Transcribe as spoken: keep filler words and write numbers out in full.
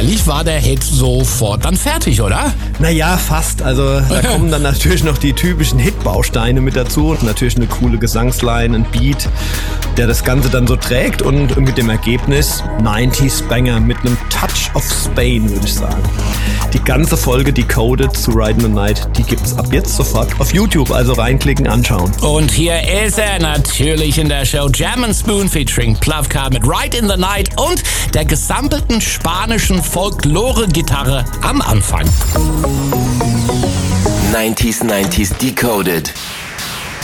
wahrscheinlich war der Hit sofort dann fertig, oder? Naja, fast. Also da kommen dann natürlich noch die typischen Hit-Bausteine mit dazu. Und natürlich eine coole Gesangsline, ein Beat, der das Ganze dann so trägt. Und mit dem Ergebnis neunziger Banger mit einem Touch of Spain, würde ich sagen. Die ganze Folge Decoded zu Ride in the Night, die gibt's ab jetzt sofort auf YouTube. Also reinklicken, anschauen. Und hier ist er natürlich in der Show Jam and Spoon featuring Plavka mit Ride in the Night und der gesampelten spanischen Folklore-Gitarre am Anfang. neunziger neunziger Decoded.